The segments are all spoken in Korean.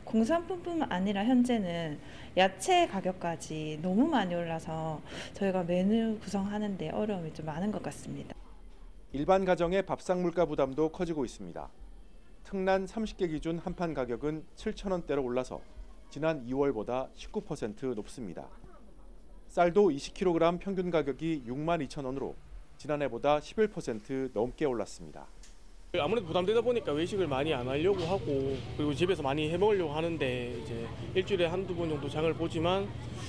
공산품뿐만 아니라 현재는 야채 가격까지 너무 많이 올라서 저희가 메뉴 구성하는데 어려움이 좀 많은 것 같습니다. 일반 가정의 밥상 물가 부담도 커지고 있습니다. 특란 30개 기준 한판 가격은 7,000원대로 올라서 지난 2월보다 19% 높습니다. 쌀도 20kg 평균 가격이 62,000원으로 지난해보다 11% 넘게 올랐습니다. 아무래도 부담되다 보니까 외식을 많이 안 하려고 하고 그리고 집에서 많이 해 먹으려고 하는데 이제 일주일에 한두 번 정도 장을 보지만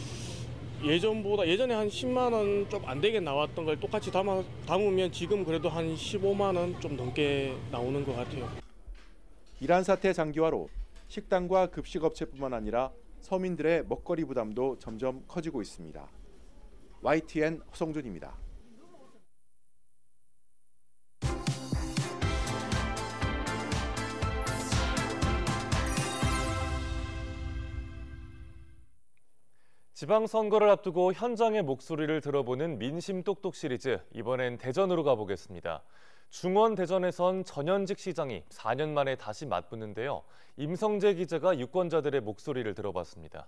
예전에 한 10만 원 좀 안 되게 나왔던 걸 똑같이 담으면 지금 그래도 한 15만 원 좀 넘게 나오는 것 같아요. 이란 사태 장기화로 식당과 급식업체뿐만 아니라 서민들의 먹거리 부담도 점점 커지고 있습니다. YTN 허성준입니다. 지방선거를 앞두고 현장의 목소리를 들어보는 민심 똑똑 시리즈, 이번엔 대전으로 가보겠습니다. 중원 대전에선 전현직 시장이 4년 만에 다시 맞붙는데요. 임성재 기자가 유권자들의 목소리를 들어봤습니다.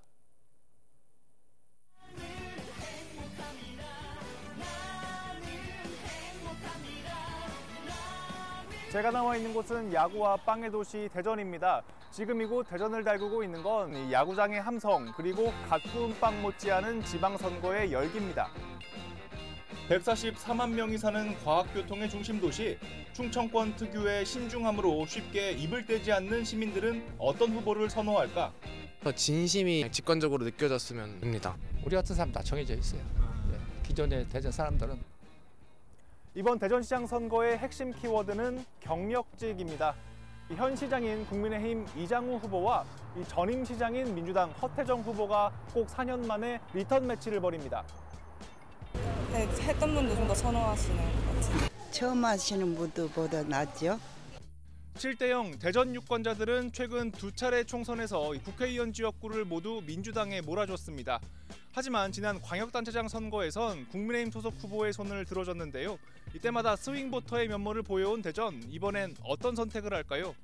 제가 나와 있는 곳은 야구와 빵의 도시 대전입니다. 지금 이곳 대전을 달구고 있는 건 야구장의 함성 그리고 갓 구운 빵 못지않은 지방선거의 열기입니다. 144만 명이 사는 과학교통의 중심 도시, 충청권 특유의 신중함으로 쉽게 입을 떼지 않는 시민들은 어떤 후보를 선호할까? 더 진심이 직관적으로 느껴졌으면 합니다. 우리 같은 사람 다 정해져 있어요. 기존의 대전 사람들은. 이번 대전시장 선거의 핵심 키워드는 경력직입니다. 현 시장인 국민의힘 이장우 후보와 이 전임 시장인 민주당 허태정 후보가 꼭 4년 만에 리턴 매치를 벌입니다. 네, 했던 분도 좀 더 선호하시는 것 같아요. 처음 하시는 분들보다 낫죠. 7대0 대전 유권자들은 최근 두 차례 총선에서 국회의원 지역구를 모두 민주당에 몰아줬습니다. 하지만 지난 광역단체장 선거에선 국민의힘 소속 후보의 손을 들어줬는데요. 이때마다 스윙보터의 면모를 보여온 대전, 이번엔 어떤 선택을 할까요?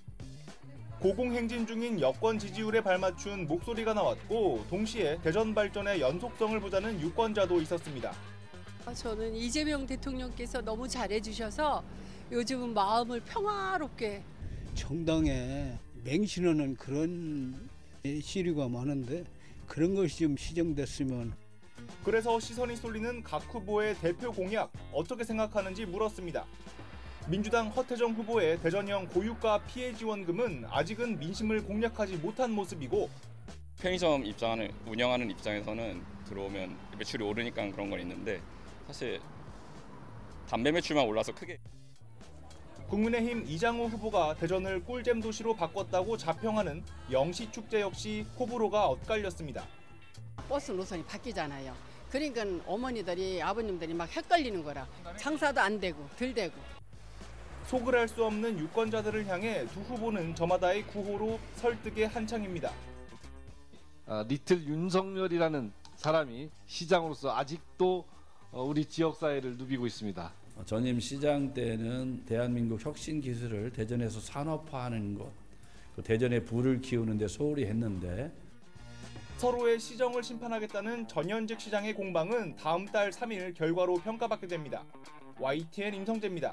고공행진 중인 여권 지지율에 발맞춘 목소리가 나왔고 동시에 대전 발전의 연속성을 보자는 유권자도 있었습니다. 저는 이재명 대통령께서 너무 잘해주셔서 요즘은 마음을 평화롭게. 정당에 맹신하는 그런 시류가 많은데 그런 것이 좀 시정됐으면. 그래서 시선이 쏠리는 각 후보의 대표 공약 어떻게 생각하는지 물었습니다. 민주당 허태정 후보의 대전형 고유가 피해 지원금은 아직은 민심을 공략하지 못한 모습이고 편의점 운영하는 입장에서는 들어오면 매출이 오르니까 그런 건 있는데 사실 담배 매출만 올라서 크게. 국민의힘 이장우 후보가 대전을 꿀잼 도시로 바꿨다고 자평하는 영시축제 역시 호불호가 엇갈렸습니다. 버스 노선이 바뀌잖아요. 그러니까 어머니들이 아버님들이 막 헷갈리는 거라 장사도 안 되고 덜 되고. 속을 알 수 없는 유권자들을 향해 두 후보는 저마다의 구호로 설득에 한창입니다. 리틀 윤석열이라는 사람이 시장으로서 아직도 우리 지역사회를 누비고 있습니다. 전임 시장 때는 대한민국 혁신 기술을 대전에서 산업화하는 것, 대전에 불을 키우는 데 소홀히 했는데 서로의 시정을 심판하겠다는 전현직 시장의 공방은 다음 달 3일 결과로 평가받게 됩니다. YTN 임성재입니다.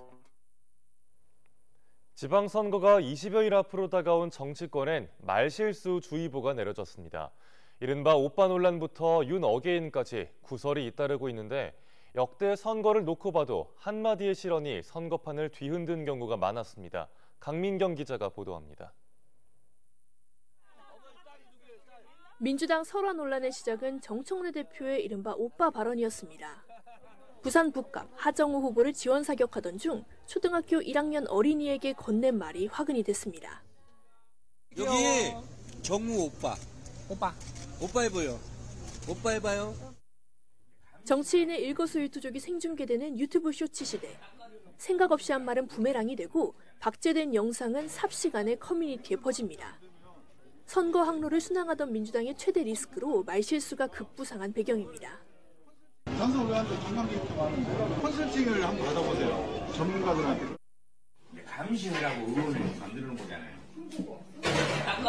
지방선거가 20여일 앞으로 다가온 정치권엔 말실수 주의보가 내려졌습니다. 이른바 오빠 논란부터 윤 어게인까지 구설이 잇따르고 있는데 역대 선거를 놓고 봐도 한마디의 실언이 선거판을 뒤흔든 경우가 많았습니다. 강민경 기자가 보도합니다. 민주당 설화 논란의 시작은 정청래 대표의 이른바 오빠 발언이었습니다. 부산 북감 하정우 후보를 지원 사격하던 중 초등학교 1학년 어린이에게 건넨 말이 화근이 됐습니다. 여기 정우 오빠 해봐요. 오빠 해봐요. 정치인의 일거수일투족이 생중계되는 유튜브 쇼츠 시대. 생각 없이 한 말은 부메랑이 되고 박제된 영상은 삽시간에 커뮤니티에 퍼집니다. 선거 항로를 순항하던 민주당의 최대 리스크로 말실수가 급부상한 배경입니다. 장소 의원한테 관광객도 많은데 컨설팅을 한번 받아보세요. 전문가들한테. 감시를 하고 의원을 만드는 거잖아요.